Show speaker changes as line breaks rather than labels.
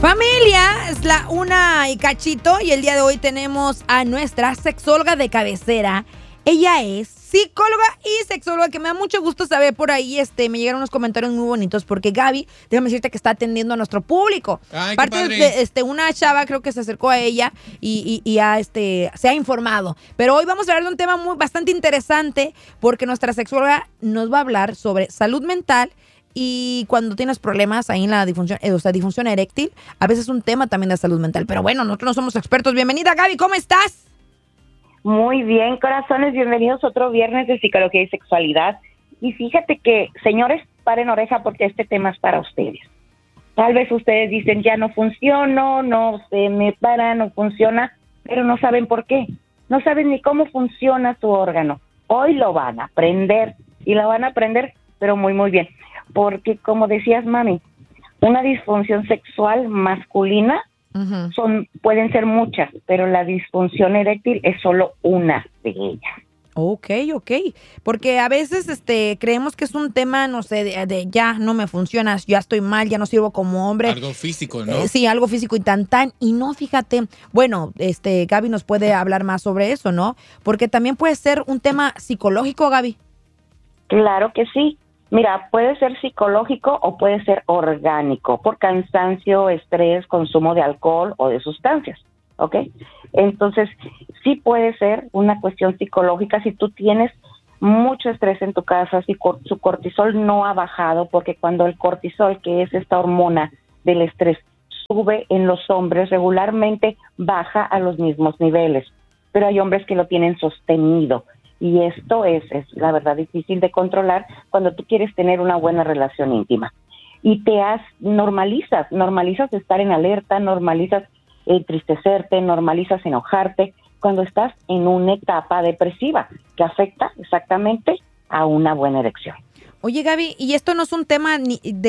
Familia, es la 1:00 y el día de hoy tenemos a nuestra sexóloga de cabecera. Ella es psicóloga y sexóloga, que me da mucho gusto saber por ahí, me llegaron unos comentarios muy bonitos, porque Gaby, déjame decirte que está atendiendo a nuestro público.
Ay,
Parte
qué padre.
de una chava creo que se acercó a ella y se ha informado. Pero hoy vamos a hablar de un tema bastante interesante, porque nuestra sexóloga nos va a hablar sobre salud mental. Y cuando tienes problemas ahí en la disfunción eréctil, a veces es un tema también de salud mental. Pero bueno, nosotros no somos expertos. Bienvenida, Gaby, ¿cómo estás?
Muy bien, corazones, bienvenidos a otro viernes de Psicología y Sexualidad. Y fíjate que, señores, paren oreja porque este tema es para ustedes. Tal vez ustedes dicen, ya no funciono, no se me para, no funciona, pero no saben por qué. No saben ni cómo funciona su órgano. Hoy lo van a aprender, y lo van a aprender, pero muy, muy bien. Porque, como decías, mami, una disfunción sexual masculina pueden ser muchas, pero la disfunción eréctil es solo una de ellas.
Ok. Porque a veces creemos que es un tema, no sé, de ya no me funciona, ya estoy mal, ya no sirvo como hombre.
Algo físico, ¿no?
Sí, algo físico y tan. Y no, fíjate, bueno, Gaby nos puede hablar más sobre eso, ¿no? Porque también puede ser un tema psicológico, Gaby.
Claro que sí. Mira, puede ser psicológico o puede ser orgánico, por cansancio, estrés, consumo de alcohol o de sustancias, ¿ok? Entonces, sí puede ser una cuestión psicológica si tú tienes mucho estrés en tu casa, si su cortisol no ha bajado, porque cuando el cortisol, que es esta hormona del estrés, sube en los hombres, regularmente baja a los mismos niveles, pero hay hombres que lo tienen sostenido. Y esto es la verdad difícil de controlar cuando tú quieres tener una buena relación íntima. Y normalizas estar en alerta, normalizas entristecerte, normalizas enojarte cuando estás en una etapa depresiva que afecta exactamente a una buena erección.
Oye, Gaby, ¿y esto no es un tema de